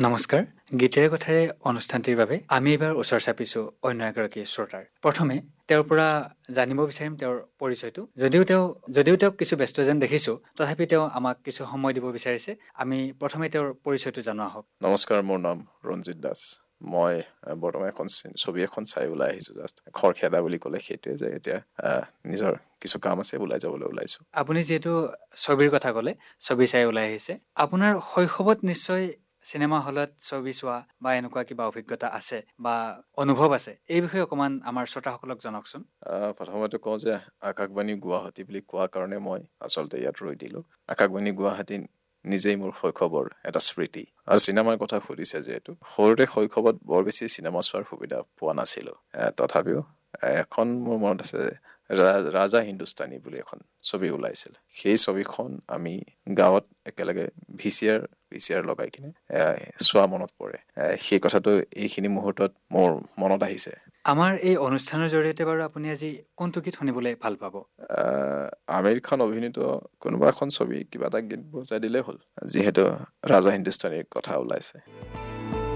নমস্কাৰ গীতেৰে কথাৰে অনুষ্ঠানটিৰ বাবে আমি এবাৰ ওচৰ চাপিছো অন্য এগৰাকী শ্ৰোতাৰ প্ৰথমে তেওঁৰ পৰা জানিব বিচাৰিম তেওঁৰ পৰিচয়টো যদিও তেওঁক কিছু ব্যস্ত যেন দেখিছো তথাপি তেওঁ আমাক কিছু সময় দিব বিচাৰিছে আমি প্ৰথমে তেওঁৰ পৰিচয়টো জনোৱা হওক নমস্কাৰ মোৰ নাম ৰঞ্জিত দাস মই বৰ্তমান এখন ছবি এখন চাই ওলাই আহিছো জাষ্ট খৰখেদা বুলি ক'লে সেইটোৱে যে এতিয়া নিজৰ কিছু কাম আছে ওলাই যাবলৈ ওলাইছো আপুনি যিহেতু ছবিৰ কথা ক'লে ছবি চাই ওলাই আহিছে আপোনাৰ শৈশৱত নিশ্চয় চিনেমা হলত ছবি চোৱা বা এনেকুৱা কিবা অভিজ্ঞতা আছে বা অনুভৱ আছে এই বিষয়ে অকমান আমাৰ শ্ৰোতাসকলক জনাওকচোন প্ৰথমতে কওঁ যে আকাশবাণী গুৱাহাটী বুলি কোৱা কাৰণে মই আচলতে ইয়াত ৰৈ দিলো আকাশবাণী গুৱাহাটী নিজেই মোৰ শৈশৱৰ এটা স্মৃতি আৰু চিনেমাৰ কথা সুধিছে যিহেতু সৰুতে শৈশৱত বৰ বেছি চিনেমা চোৱাৰ সুবিধা পোৱা নাছিলো তথাপিও এখন মোৰ মনত আছে ৰাজা হিন্দুস্তানী বুলি এখন ছবি ওলাইছিল সেই ছবিখন আমি গাঁৱত একেলগে ভিচিআৰ লগাই কিনে চোৱা মনত পৰে সেই কথাটো এইখিনি মুহূৰ্তত মোৰ মনত আহিছে আমাৰ এই অনুষ্ঠানৰ জৰিয়তে বাৰু আপুনি আজি কোনটো গীত শুনিবলৈ ভাল পাব আমিৰ খান অভিনীত কোনোবা এখন ছবি কিবা এটা গীত বজাই দিলেই হ'ল যিহেতু ৰাজা হিন্দুস্তানীৰ কথা ওলাইছে